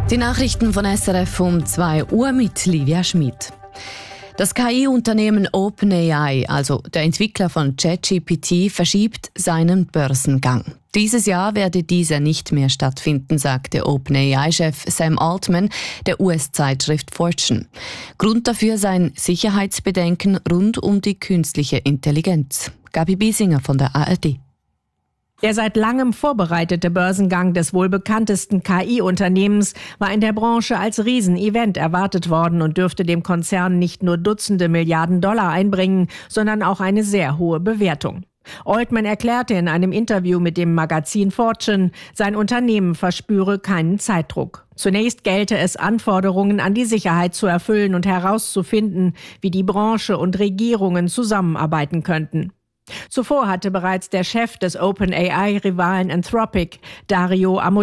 Die Nachrichten von SRF um 2 Uhr mit Livia Schmid. Das KI-Unternehmen OpenAI, also der Entwickler von ChatGPT, verschiebt seinen Börsengang. Dieses Jahr werde dieser nicht mehr stattfinden, sagte OpenAI-Chef Sam Altman der US-Zeitschrift Fortune. Grund dafür seien Sicherheitsbedenken rund um die künstliche Intelligenz. Gabi Biesinger von der ARD. Der seit langem vorbereitete Börsengang des wohl bekanntesten KI-Unternehmens war in der Branche als Riesenevent erwartet worden und dürfte dem Konzern nicht nur Dutzende Milliarden Dollar einbringen, sondern auch eine sehr hohe Bewertung. Altman erklärte in einem Interview mit dem Magazin Fortune, sein Unternehmen verspüre keinen Zeitdruck. Zunächst gelte es, Anforderungen an die Sicherheit zu erfüllen und herauszufinden, wie die Branche und Regierungen zusammenarbeiten könnten. Zuvor hatte bereits der Chef des OpenAI-Rivalen Anthropic, Dario